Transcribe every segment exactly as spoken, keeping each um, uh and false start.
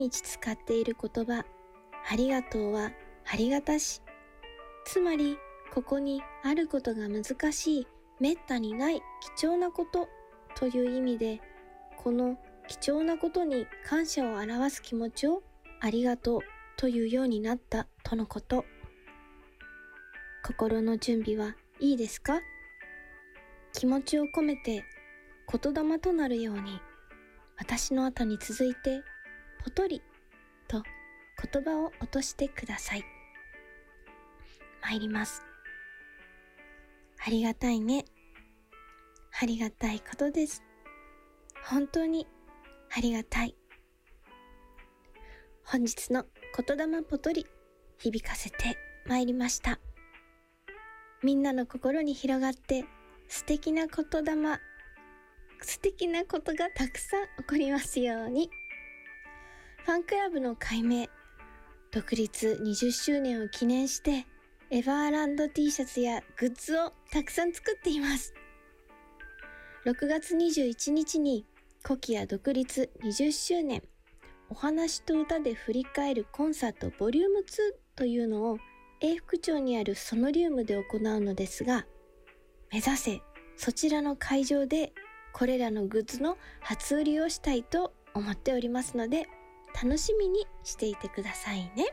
日使っている言葉、ありがとうはありがたし。つまり、ここにあることが難しい、めったにない貴重なことという意味で、この貴重なことに感謝を表す気持ちをありがとうというようになったとのこと。心の準備はいいですか？気持ちを込めて言霊となるように、私の後に続いてポトリと言葉を落としてください。参ります。ありがたいね。ありがたいことです。本当にありがたい。本日の言霊ポトリ、響かせて参りました。みんなの心に広がって素敵な言霊、素敵なことがたくさん起こりますように。ファンクラブの改名、独立にじゅっしゅうねんを記念してエバーランド T シャツやグッズをたくさん作っています。ろくがつにじゅういちにちにコキア独立にじゅっしゅうねんお話と歌で振り返るコンサートボリュームツーというのを永福町にあるソノリウムで行うのですが、目指せそちらの会場でこれらのグッズの初売りをしたいと思っておりますので、楽しみにしていてくださいね。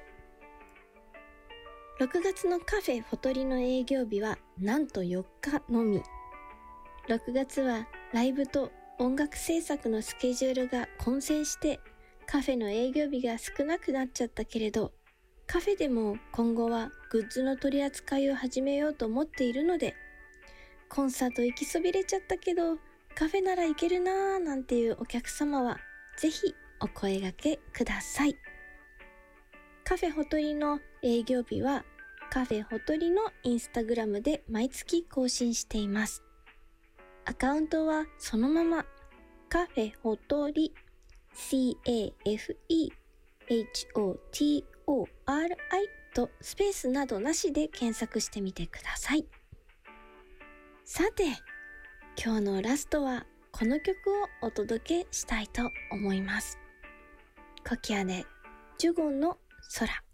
ろくがつのカフェフォトリの営業日はなんとよっかのみ。ろくがつはライブと音楽制作のスケジュールが混戦してカフェの営業日が少なくなっちゃったけれど、カフェでも今後はグッズの取り扱いを始めようと思っているので、コンサート行きそびれちゃったけどカフェなら行けるなーなんていうお客様はぜひお声掛けください。カフェほとりの営業日はカフェほとりのインスタグラムで毎月更新しています。アカウントはそのままカフェほとり カフェホトリ とスペースなどなしで検索してみてください。さて、今日のラストはこの曲をお届けしたいと思います。コキアでジュゴンの空。